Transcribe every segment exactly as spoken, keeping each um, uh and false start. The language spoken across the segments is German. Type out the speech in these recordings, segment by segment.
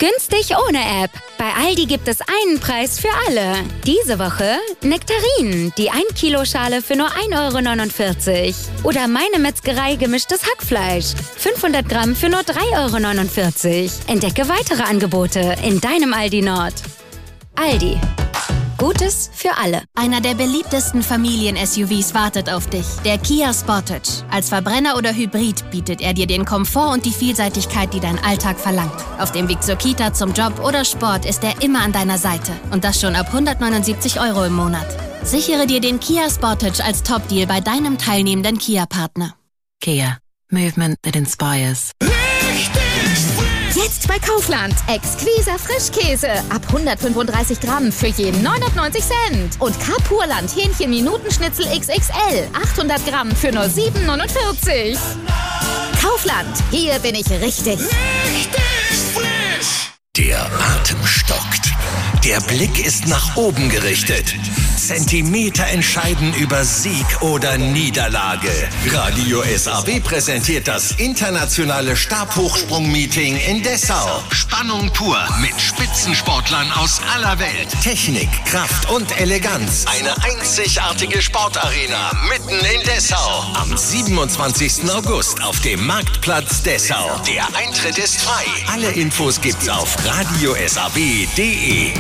Günstig ohne App. Bei Aldi gibt es einen Preis für alle. Diese Woche Nektarinen, die ein Kilo Schale für nur ein Euro neunundvierzig. Oder Meine Metzgerei gemischtes Hackfleisch. fünfhundert Gramm für nur drei Euro neunundvierzig. Entdecke weitere Angebote in deinem Aldi Nord. Aldi. Gutes für alle. Einer der beliebtesten Familien-S U Vs wartet auf dich. Der Kia Sportage. Als Verbrenner oder Hybrid bietet er dir den Komfort und die Vielseitigkeit, die dein Alltag verlangt. Auf dem Weg zur Kita, zum Job oder Sport ist er immer an deiner Seite. Und das schon ab hundertneunundsiebzig Euro im Monat. Sichere dir den Kia Sportage als Top-Deal bei deinem teilnehmenden Kia-Partner. Kia. Movement that inspires. Jetzt bei Kaufland. Exquiser Frischkäse. Ab hundertfünfunddreißig Gramm für jeden neunundneunzig Cent. Und Carpurland Hähnchen-Minutenschnitzel X X L. achthundert Gramm für nur sieben neunundvierzig. Kaufland. Hier bin ich richtig. Richtig frisch. Der Atem stockt. Der Blick ist nach oben gerichtet. Zentimeter entscheiden über Sieg oder Niederlage. Radio S A W präsentiert das internationale Stabhochsprung-Meeting in Dessau. Spannung pur mit Spitzensportlern aus aller Welt. Technik, Kraft und Eleganz. Eine einzigartige Sportarena mitten in Dessau. Am siebenundzwanzigsten August auf dem Marktplatz Dessau. Der Eintritt ist frei. Alle Infos gibt's auf radio s a w punkt d e.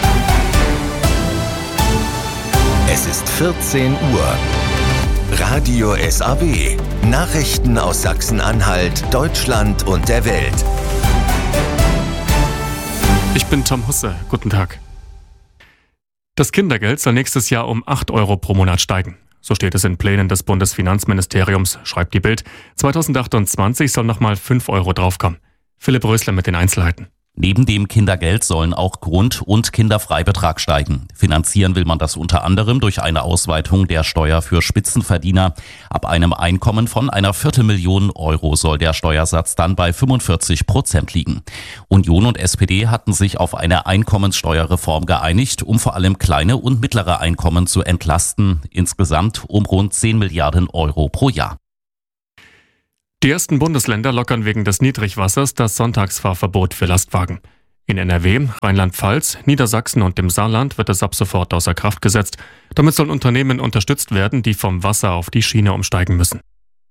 Es ist vierzehn Uhr. Radio S A W. Nachrichten aus Sachsen-Anhalt, Deutschland und der Welt. Ich bin Tom Husse. Guten Tag. Das Kindergeld soll nächstes Jahr um acht Euro pro Monat steigen. So steht es in Plänen des Bundesfinanzministeriums, schreibt die Bild. zweitausendachtundzwanzig soll nochmal fünf Euro draufkommen. Philipp Rösler mit den Einzelheiten. Neben dem Kindergeld sollen auch Grund- und Kinderfreibetrag steigen. Finanzieren will man das unter anderem durch eine Ausweitung der Steuer für Spitzenverdiener. Ab einem Einkommen von einer Viertelmillion Euro soll der Steuersatz dann bei fünfundvierzig Prozent liegen. Union und S P D hatten sich auf eine Einkommenssteuerreform geeinigt, um vor allem kleine und mittlere Einkommen zu entlasten. Insgesamt um rund zehn Milliarden Euro pro Jahr. Die ersten Bundesländer lockern wegen des Niedrigwassers das Sonntagsfahrverbot für Lastwagen. In N R W, Rheinland-Pfalz, Niedersachsen und dem Saarland wird es ab sofort außer Kraft gesetzt. Damit sollen Unternehmen unterstützt werden, die vom Wasser auf die Schiene umsteigen müssen.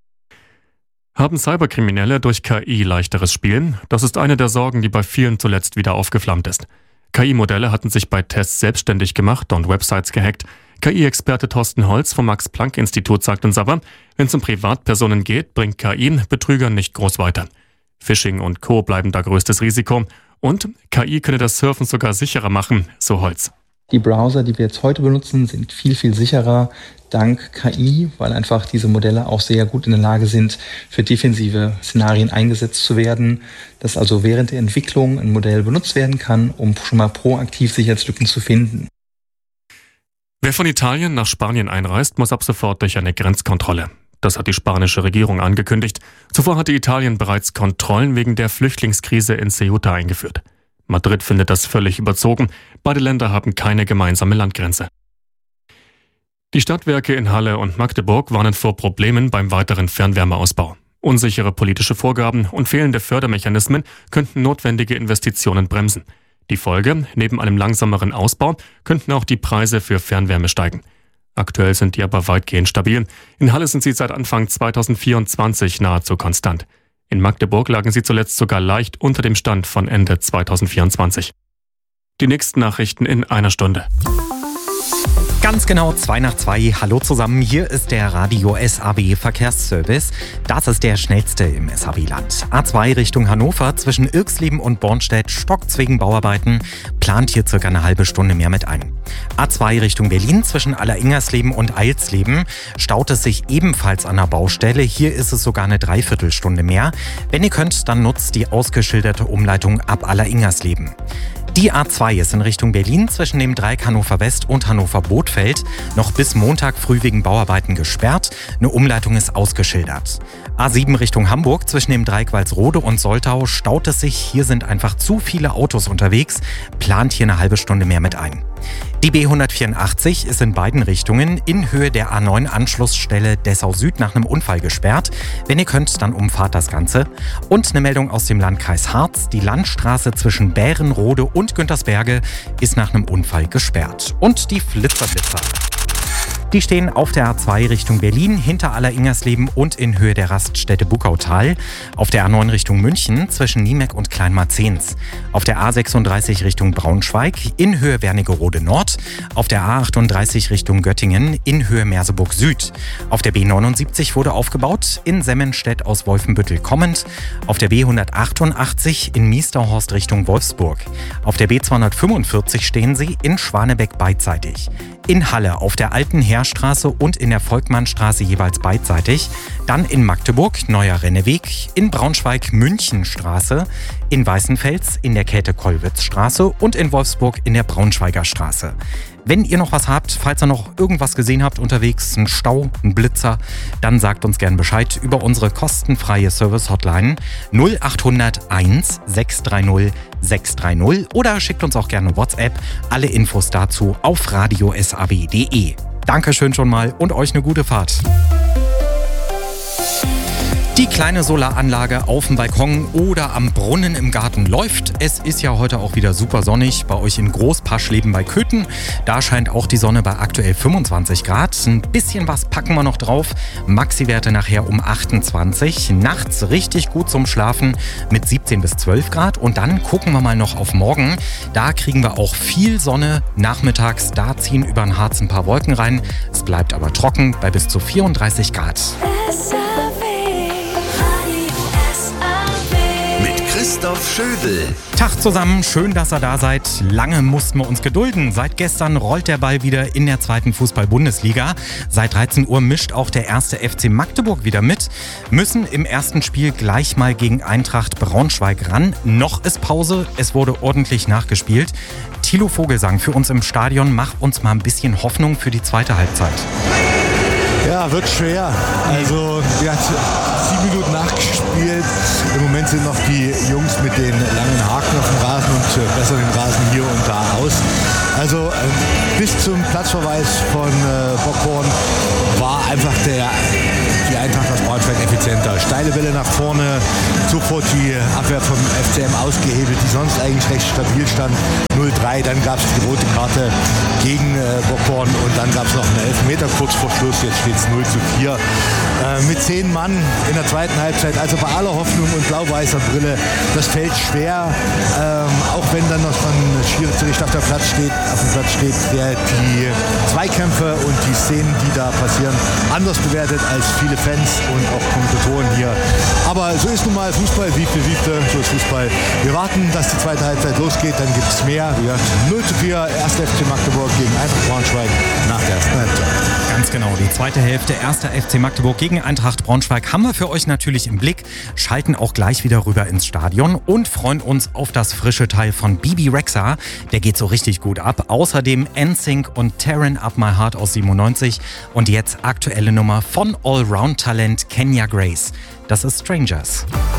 Haben Cyberkriminelle durch K I leichteres Spielen? Das ist eine der Sorgen, die bei vielen zuletzt wieder aufgeflammt ist. K I-Modelle hatten sich bei Tests selbstständig gemacht und Websites gehackt. K I-Experte Thorsten Holz vom Max-Planck-Institut sagt uns aber, wenn es um Privatpersonen geht, bringt K I Betrügern nicht groß weiter. Phishing und Co. bleiben da größtes Risiko. Und K I könne das Surfen sogar sicherer machen, so Holz. Die Browser, die wir jetzt heute benutzen, sind viel, viel sicherer dank K I, weil einfach diese Modelle auch sehr gut in der Lage sind, für defensive Szenarien eingesetzt zu werden, dass also während der Entwicklung ein Modell benutzt werden kann, um schon mal proaktiv Sicherheitslücken zu finden. Wer von Italien nach Spanien einreist, muss ab sofort durch eine Grenzkontrolle. Das hat die spanische Regierung angekündigt. Zuvor hatte Italien bereits Kontrollen wegen der Flüchtlingskrise in Ceuta eingeführt. Madrid findet das völlig überzogen. Beide Länder haben keine gemeinsame Landgrenze. Die Stadtwerke in Halle und Magdeburg warnen vor Problemen beim weiteren Fernwärmeausbau. Unsichere politische Vorgaben und fehlende Fördermechanismen könnten notwendige Investitionen bremsen. Die Folge, neben einem langsameren Ausbau, könnten auch die Preise für Fernwärme steigen. Aktuell sind die aber weitgehend stabil. In Halle sind sie seit Anfang zweitausendvierundzwanzig nahezu konstant. In Magdeburg lagen sie zuletzt sogar leicht unter dem Stand von Ende zweitausendvierundzwanzig. Die nächsten Nachrichten in einer Stunde. Ganz genau zwei nach zwei. Hallo zusammen, hier ist der Radio S A W Verkehrsservice. Das ist der schnellste im S A W-Land. A zwei Richtung Hannover zwischen Irxleben und Bornstedt stockt's wegen Bauarbeiten. Plant hier circa eine halbe Stunde mehr mit ein. A zwei Richtung Berlin zwischen Alleringersleben und Eilsleben staut es sich ebenfalls an der Baustelle. Hier ist es sogar eine Dreiviertelstunde mehr. Wenn ihr könnt, dann nutzt die ausgeschilderte Umleitung ab Alleringersleben. Die A zwei ist in Richtung Berlin zwischen dem Dreieck Hannover West und Hannover Bothfeld noch bis Montag früh wegen Bauarbeiten gesperrt. Eine Umleitung ist ausgeschildert. A sieben Richtung Hamburg zwischen dem Dreieck Walsrode und Soltau staut es sich. Hier sind einfach zu viele Autos unterwegs. Plant hier eine halbe Stunde mehr mit ein. Die B hundertvierundachtzig ist in beiden Richtungen in Höhe der A neun Anschlussstelle Dessau Süd nach einem Unfall gesperrt. Wenn ihr könnt, dann umfahrt das Ganze. Und eine Meldung aus dem Landkreis Harz. Die Landstraße zwischen Bärenrode und Güntersberge ist nach einem Unfall gesperrt. Und die Flitzerblitzer. Die stehen auf der A zwei Richtung Berlin, hinter Aller-Ingersleben und in Höhe der Raststätte Buckautal. Auf der A neun Richtung München zwischen Niemeck und Kleinmarzens. Auf der A sechsunddreißig Richtung Braunschweig in Höhe Wernigerode Nord. Auf der A achtunddreißig Richtung Göttingen in Höhe Merseburg Süd. Auf der B neunundsiebzig wurde aufgebaut in Semmenstedt aus Wolfenbüttel kommend. Auf der B hundertachtundachtzig in Miesterhorst Richtung Wolfsburg. Auf der B zweihundertfünfundvierzig stehen sie in Schwanebeck beidseitig. In Halle auf der Alten Heerstraße und in der Volkmannstraße jeweils beidseitig. Dann in Magdeburg, Neuer Renneweg, in Braunschweig Münchenstraße, in Weißenfels in der Käthe-Kollwitz-Straße und in Wolfsburg in der Braunschweiger Straße. Wenn ihr noch was habt, falls ihr noch irgendwas gesehen habt unterwegs, ein Stau, ein Blitzer, dann sagt uns gern Bescheid über unsere kostenfreie Service-Hotline null achthundert eins sechs drei null sechs drei null oder schickt uns auch gerne WhatsApp. Alle Infos dazu auf radio s a b punkt d e. Dankeschön schon mal und euch eine gute Fahrt. Die kleine Solaranlage auf dem Balkon oder am Brunnen im Garten läuft. Es ist ja heute auch wieder super sonnig. Bei euch in Großpaschleben bei Köthen. Da scheint auch die Sonne bei aktuell fünfundzwanzig Grad. Ein bisschen was packen wir noch drauf. Maxi-Werte nachher um achtundzwanzig. Nachts richtig gut zum Schlafen mit siebzehn bis zwölf Grad. Und dann gucken wir mal noch auf morgen. Da kriegen wir auch viel Sonne. Nachmittags, da ziehen über den Harz ein paar Wolken rein. Es bleibt aber trocken bei bis zu vierunddreißig Grad. Christoph Schödel. Tag zusammen, schön, dass ihr da seid. Lange mussten wir uns gedulden. Seit gestern rollt der Ball wieder in der zweiten Fußball-Bundesliga. Seit dreizehn Uhr mischt auch der erste F C Magdeburg wieder mit. Müssen im ersten Spiel gleich mal gegen Eintracht Braunschweig ran. Noch ist Pause, es wurde ordentlich nachgespielt. Thilo Vogelsang für uns im Stadion, mach uns mal ein bisschen Hoffnung für die zweite Halbzeit. Ja, wird schwer. Also, wir haben sieben Minuten nachgespielt. Im Moment sind noch die Jungs mit den langen Haken auf dem Rasen und bessern den Rasen hier und da aus. Also, äh, bis zum Platzverweis von äh, Bockhorn war einfach der, die Eintracht aus Braunschweig effizienter. Steile Bälle nach vorne, sofort die Abwehr vom F C M ausgehebelt, die sonst eigentlich recht stabil stand. null drei, dann gab es die rote Karte gegen äh, Bockhorn und dann gab es noch einen Elfmeter kurz vor Schluss. Jetzt steht es null zu vier. Äh, mit zehn Mann in der zweiten Halbzeit, also bei aller Hoffnung und blau-weißer Brille, das fällt schwer, ähm, auch wenn dann noch ein Schiedsrichter auf, der Platz steht, auf dem Platz steht, der die Zweikämpfe und die Szenen, die da passieren, anders bewertet als viele Fans und auch Kommentatoren hier. Aber so ist nun mal Fußball, siebte, siebte, so ist Fußball. Wir warten, dass die zweite Halbzeit losgeht, dann gibt es mehr. Wir null zu vier, erster F C Magdeburg gegen Eintracht Braunschweig nach der ersten Halbzeit. Ganz genau, die zweite Hälfte, erster F C Magdeburg gegen Eintracht Braunschweig haben wir für euch natürlich im Blick, schalten auch gleich wieder rüber ins Stadion und freuen uns auf das frische Teil von Bibi Rexha. Der geht so richtig gut ab. Außerdem N Sync und Tearing Up My Heart aus siebenundneunzig und jetzt aktuelle Nummer von Allround-Talent Kenya Grace. Das ist Strangers.